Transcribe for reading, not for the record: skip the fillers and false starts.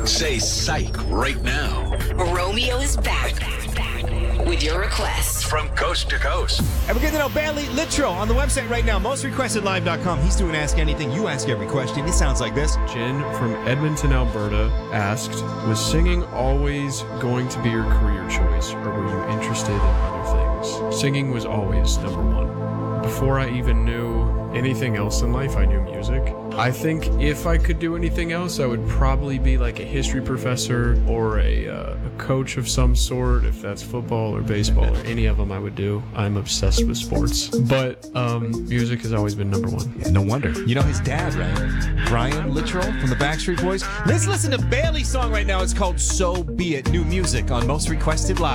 Say psych right now. Romeo is back with your requests. From coast to coast. And we're getting to know Bailey Littrell on the website right now, mostrequestedlive.com. He's doing Ask Anything. You ask every question. It sounds like this. Jen from Edmonton, Alberta asked, was singing always going to be your career choice, or were you interested in other things? Singing was always number one. Before I even knew anything else in life, I knew music. I think if I could do anything else, I would probably be like a history professor or a coach of some sort, if that's football or baseball or any of them I would do. I'm obsessed with sports. But music has always been number one. Yeah, no wonder. You know his dad, right? Brian Littrell from the Backstreet Boys. Let's listen to Bailey's song right now. It's called So Be It. New music on Most Requested Live.